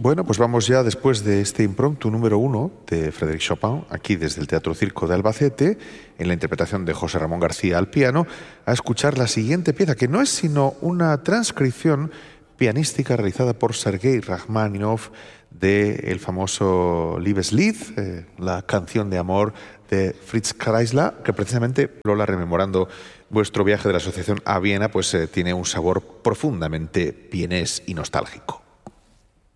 Bueno, pues vamos ya después de este impromptu número 1 de Frédéric Chopin, aquí desde el Teatro Circo de Albacete, en la interpretación de José Ramón García al piano, a escuchar la siguiente pieza, que no es sino una transcripción pianística realizada por Sergei Rachmaninoff del famoso Liebeslied, la canción de amor de Fritz Kreisler, que precisamente, Lola, rememorando vuestro viaje de la asociación a Viena, pues tiene un sabor profundamente vienés y nostálgico.